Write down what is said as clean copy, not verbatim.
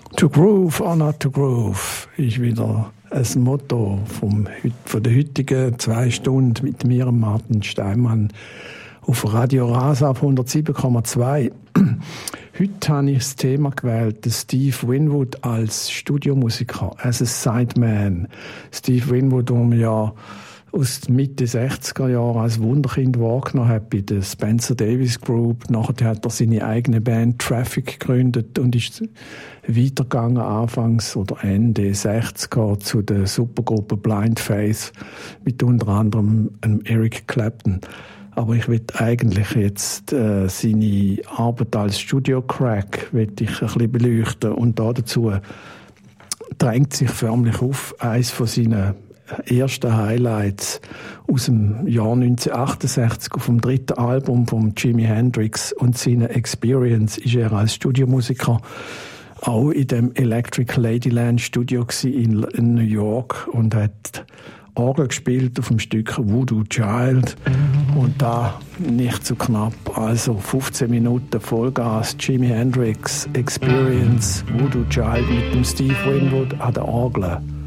To groove or not to groove ist wieder ein Motto von der heutigen 2 Stunden mit mir, Martin Steinmann, auf Radio Rasa auf 107,2. Heute habe ich das Thema gewählt, Steve Winwood als Studiomusiker, as a Sideman. Steve Winwood, den man ja aus Mitte 60er Jahren als Wunderkind wahrgenommen hat bei der Spencer Davis Group. Nachher hat er seine eigene Band Traffic gegründet und ist weitergegangen Anfangs oder Ende 60er zu der Supergruppe Blind Faith mit unter anderem Eric Clapton. Aber ich will eigentlich jetzt seine Arbeit als Studio-Crack ein bisschen beleuchten und dazu drängt sich förmlich auf eines von seinen ersten Highlights aus dem Jahr 1968 auf dem 3. Album von Jimi Hendrix und seiner Experience ist er als Studiomusiker auch in dem Electric Ladyland Studio in New York und hat Orgel gespielt auf dem Stück Voodoo Child und da nicht zu knapp, also 15 Minuten Vollgas, Jimi Hendrix Experience, Voodoo Child mit dem Steve Winwood an der Orgel.